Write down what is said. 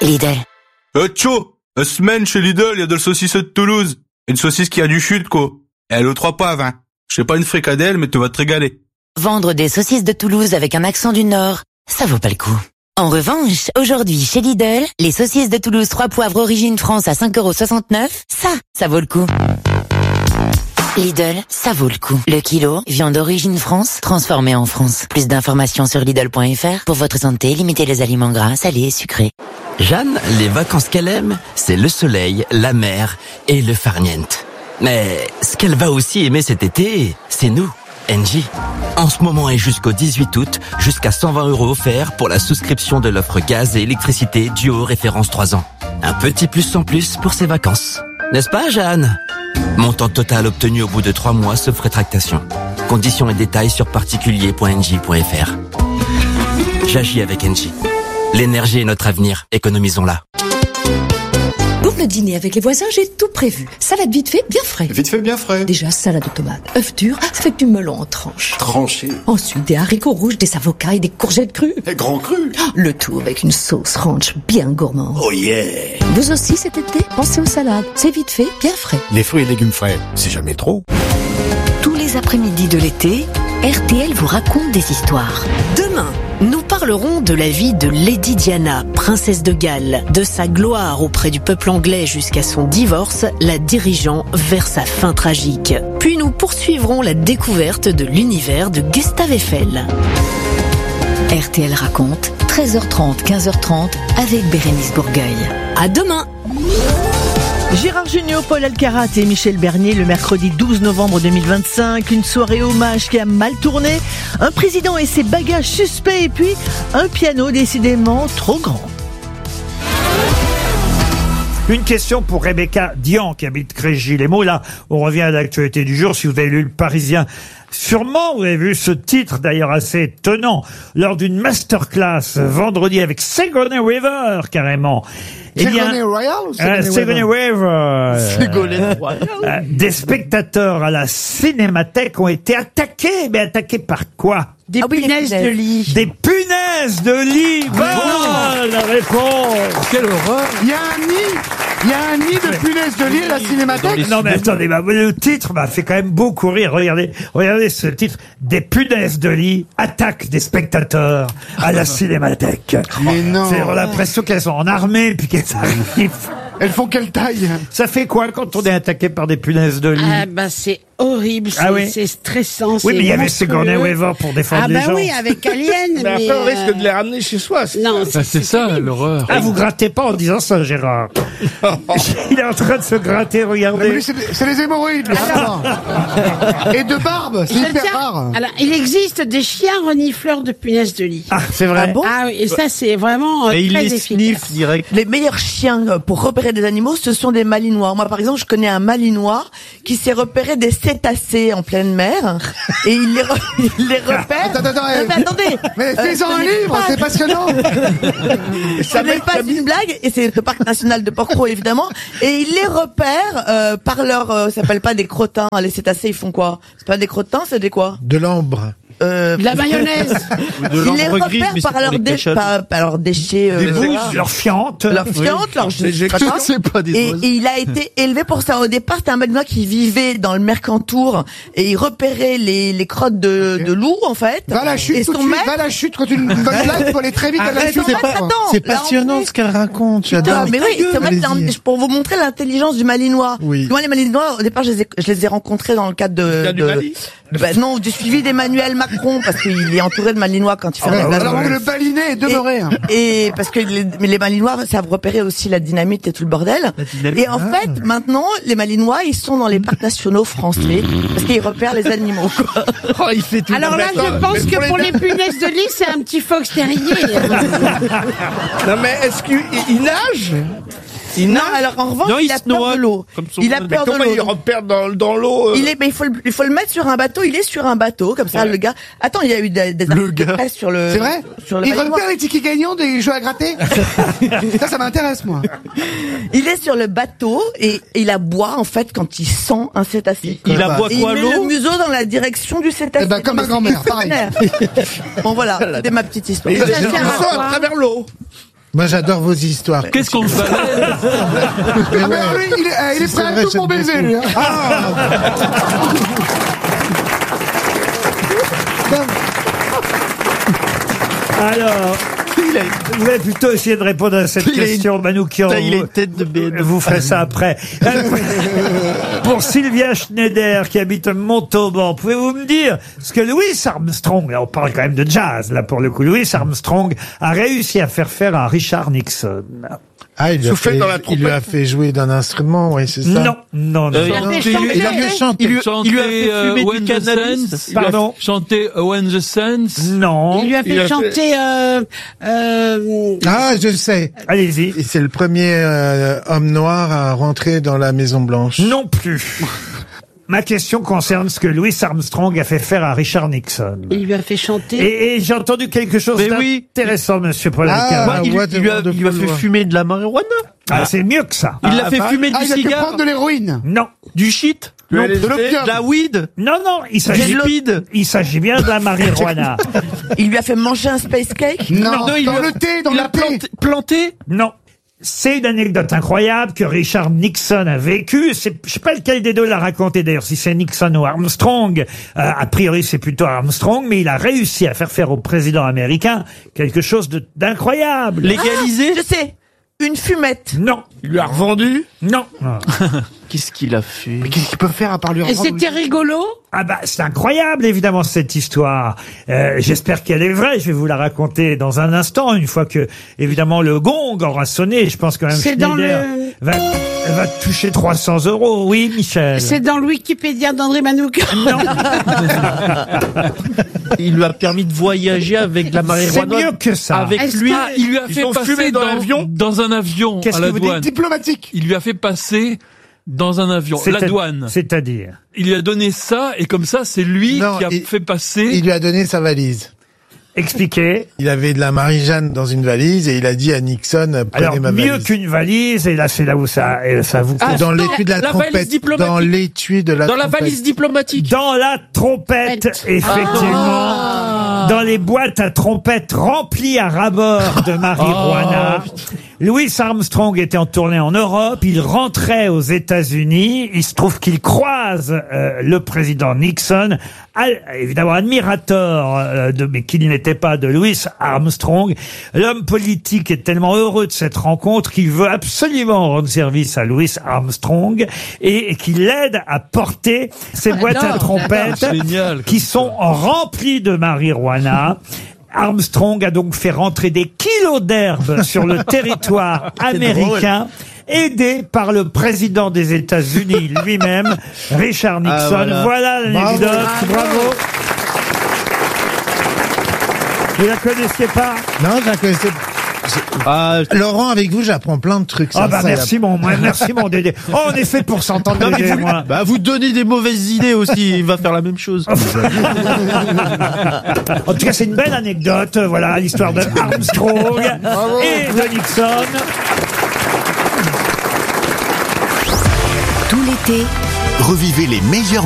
Lidl. Tcho, la semaine chez Lidl, il y a de la saucisse de Toulouse. Une saucisse qui a du chute, quoi. Et elle aux 3 paves, hein. Je sais pas une fricadelle, mais tu vas te régaler. Vendre des saucisses de Toulouse avec un accent du Nord, ça vaut pas le coup. En revanche, aujourd'hui, chez Lidl, les saucisses de Toulouse 3 poivres origine France à 5,69 €, ça vaut le coup. Lidl, ça vaut le coup. Le kilo, viande d'origine France, transformée en France. Plus d'informations sur Lidl.fr. Pour votre santé, limitez les aliments gras, salés et sucrés. Jeanne, les vacances qu'elle aime, c'est le soleil, la mer et le farniente. Mais ce qu'elle va aussi aimer cet été, c'est nous, Engie. En ce moment et jusqu'au 18 août, jusqu'à 120 € offerts pour la souscription de l'offre gaz et électricité Duo référence 3 ans. Un petit plus en plus pour ses vacances. N'est-ce pas, Jeanne? Montant total obtenu au bout de 3 mois sauf rétractation. Conditions et détails sur particulier.engie.fr. J'agis avec Engie. L'énergie est notre avenir, économisons-la. Pour le dîner avec les voisins, j'ai tout prévu. Salade vite fait, bien frais. Vite fait, bien frais. Déjà, salade de tomates, œufs durs, ça fait du melon en tranches. Tranché. Ensuite, des haricots rouges, des avocats et des courgettes crues. Et grand cru. Le tout avec une sauce ranch bien gourmande. Oh yeah. Vous aussi cet été, pensez aux salades. C'est vite fait, bien frais. Les fruits et légumes frais, c'est jamais trop. Tous les après-midi de l'été, RTL vous raconte des histoires. Demain, nous parlerons de la vie de Lady Diana, princesse de Galles, de sa gloire auprès du peuple anglais jusqu'à son divorce, la dirigeant vers sa fin tragique. Puis nous poursuivrons la découverte de l'univers de Gustave Eiffel. RTL raconte, 13h30, 15h30, avec Bérénice Bourgueil. À demain! Gérard Jugnot, Paul Alcarat et Michel Bernier le mercredi 12 novembre 2025. Une soirée hommage qui a mal tourné. Un président et ses bagages suspects et puis un piano décidément trop grand. Une question pour Rebecca Dian qui habite Crégis-les-Maux. Là, on revient à l'actualité du jour. Si vous avez lu Le Parisien, sûrement vous avez vu ce titre d'ailleurs assez étonnant lors d'une masterclass vendredi avec Sigourney Weaver carrément. Sigourney Royal ou Sigourney Weaver. Sigourney Royal. Des spectateurs à la Cinémathèque ont été attaqués. Mais attaqués par quoi? Des punaises de lit. Des punaises de lit. Bonne réponse. Quelle horreur. Il y a un nid de punaises de lit à la Cinémathèque. Non mais attendez, le titre m'a fait quand même beaucoup rire. Regardez ce titre. Des punaises de lit, attaque des spectateurs à la Cinémathèque. Mais non. On a l'impression qu'elles sont en armée puis qu'elles arrivent. Elles font quelle taille? Ça fait quoi quand on est attaqué par des punaises de lit? C'est horrible, c'est stressant. Oui, mais il y avait Sigourney Weaver pour défendre les gens. Oui, avec Alien. Mais après, on risque de les ramener chez soi. Non, c'est ça, l'horreur. Ah, vous grattez pas en disant ça, Gérard. Il est en train de se gratter, regardez. Mais c'est les hémorroïdes, et de barbe, c'est hyper rare. Alors, il existe des chiens renifleurs de punaises de lit. Ah, c'est vrai? Ah bon? Ah oui, et ça, c'est vraiment très efficace. Direct. Les meilleurs chiens pour repérer des animaux, ce sont des malinois. Moi, par exemple, je connais un malinois qui s'est repéré des cétacés en pleine mer et il les repère. Attendez. Mais fais-en un livre, c'est passionnant. Ce n'est pas une blague, et c'est le parc national de Porquerolles, évidemment, et il les repère par leur... ça s'appelle pas des crottins, les cétacés, ils font quoi? C'est pas des crottins, c'est des quoi? De l'ambre. De la mayonnaise. Ils les repèrent par leurs déchets. Des bouses, leurs fientes. Leurs c'est pas des et il a été élevé pour ça. Au départ, c'était un malinois qui vivait dans le Mercantour et il repérait les crottes de loup, en fait. Va à la chute tout de suite, va à la chute quand une bonne blague, faut aller très vite à la chute. C'est passionnant ce qu'elle raconte. Mais oui, c'est vrai, pour vous montrer l'intelligence du malinois. Oui. Moi, les malinois, au départ, je les ai rencontrés dans le cadre non, du suivi d'Emmanuel Macron, parce qu'il est entouré de malinois quand il fait un déplacement. Alors que le balinet est demeuré. Et parce que les malinois savent repérer aussi la dynamite et tout le bordel. Et en fait, maintenant, les malinois, ils sont dans les parcs nationaux français, parce qu'ils repèrent les animaux, quoi. Oh, il fait tout. Alors là, je pense que pour les punaises de lit, c'est un petit fox terrier. Non mais est-ce qu'il nage? Non, alors en revanche, il a peur de l'eau. Il a peur de l'eau. Il repère dans l'eau? Mais il faut le mettre sur un bateau. Il est sur un bateau, comme ça, le gars. Attends, il y a eu des articles de presse sur le... C'est vrai? Il repère les tickets gagnants des jeux à gratter? Ça m'intéresse, moi. Il est sur le bateau et il aboie, en fait, quand il sent un cétacé. Il aboie quoi, l'eau? Il met le museau dans la direction du cétacé. Comme ma grand-mère, pareil. Bon, voilà, c'était ma petite histoire. Il sent à travers l'eau. Moi, j'adore vos histoires. Qu'est-ce qu'on fait? Mais ouais. Il est prêt à tout pour baiser, lui. Hein. Alors, vous allez plutôt essayer de répondre à cette question, Manoukian. Il a une tête de bête. Vous ferez ça après. Pour Sylvia Schneider, qui habite Montauban, pouvez-vous me dire ce que Louis Armstrong, là on parle quand même de jazz, là pour le coup, Louis Armstrong a réussi à faire faire à Richard Nixon? Ah, il lui a fait jouer d'un instrument, oui, c'est ça? Non. Il a fait chanter. Il lui a fait fumer du cannabis. Pardon? Chanter When the Sense. Non. Il lui a fait chanter. Ah, je sais. Allez-y. Et c'est le premier homme noir à rentrer dans la Maison Blanche. Non plus. Ma question concerne ce que Louis Armstrong a fait faire à Richard Nixon. Il lui a fait chanter. Et j'ai entendu quelque chose d'intéressant, monsieur Paul Alcarat. Il lui a fait fumer de la marijuana. Ah, c'est mieux que ça. Il l'a fait fumer du Il a pu cigare. prendre de l'héroïne. Non. Du shit. Non. De l'opium. De la weed. Non, il s'agit bien de la marijuana. Il lui a fait manger un space cake? Non, il dans lui a- le thé, dans Il le a thé. planté. Non. C'est une anecdote incroyable que Richard Nixon a vécue. Je sais pas lequel des deux l'a raconté d'ailleurs, si c'est Nixon ou Armstrong. A priori, c'est plutôt Armstrong, mais il a réussi à faire au président américain quelque chose d'incroyable. Légalisé. Je sais. Une fumette. Non. Il lui a revendu. Non. Qu'est-ce qu'il a fait? Mais qu'est-ce qu'il peut faire à part lui Et revendre c'était rigolo. Ah bah c'est incroyable évidemment cette histoire. J'espère qu'elle est vraie. Je vais vous la raconter dans un instant, une fois que évidemment le gong aura sonné. Je pense quand même C'est dans Schneider va toucher 300 €. Oui, Michel. C'est dans le Wikipédia d'André Manoukian. Non. Il lui a permis de voyager avec de la C'est marijuana. mieux que ça. Avec Est-ce lui, que- Il lui a Ils fait ont passer fumé dans l'avion. dans un avion Qu'est-ce à que la vous dites? douane. Diplomatique. Il lui a fait passer dans un avion, la douane. C'est-à-dire. Il lui a donné ça et comme ça, c'est lui Non, qui a il- fait passer. Il lui a donné sa valise. Expliquez. Il avait de la Marie-Jeanne dans une valise et il a dit à Nixon, prenez Alors ma mieux valise. qu'une valise, et là c'est là où ça vous Ah, Dans non, l'étui de la la valise trompette. diplomatique. Dans l'étui de la dans la trompette. valise diplomatique. dans la trompette, effectivement. Dans les boîtes à trompettes remplies à ras-bord de marijuana. Louis Armstrong était en tournée en Europe, il rentrait aux États-Unis, il se trouve qu'il croise le président Nixon, évidemment admirateur mais qu'il n'était pas de Louis Armstrong. L'homme politique est tellement heureux de cette rencontre qu'il veut absolument rendre service à Louis Armstrong et qu'il l'aide à porter ces boîtes à trompettes Génial, qui sont remplies de marijuana. Armstrong a donc fait rentrer des kilos d'herbe sur le territoire américain, aidé par le président des États-Unis lui-même, Richard Nixon. Voilà l'anecdote. Bravo. Vous la connaissiez pas? Non, je la connaissais. Laurent, avec vous, j'apprends plein de trucs. Ah bah merci mon Dédé. Oh, on est fait pour s'entendre Dédé et moi. Bah, vous donnez des mauvaises idées aussi. Il va faire la même chose. En tout cas, c'est une belle anecdote. Voilà l'histoire de Armstrong et de Nixon. Tout l'été, revivez les meilleurs